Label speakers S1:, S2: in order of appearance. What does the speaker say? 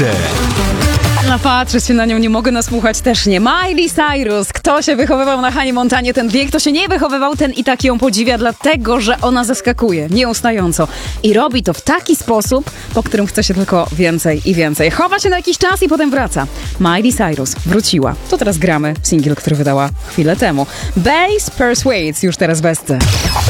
S1: No patrzę się na nią, nie mogę nasłuchać też nie. Miley Cyrus, kto się wychowywał na Hanie Montanie ten wiek, kto się nie wychowywał, ten i tak ją podziwia, dlatego, że ona zaskakuje nieustająco. I robi to w taki sposób, po którym chce się tylko więcej i więcej. Chowa się na jakiś czas i potem wraca. Miley Cyrus wróciła. To teraz gramy singiel, który wydała chwilę temu. Bass Persuades, już teraz bez C.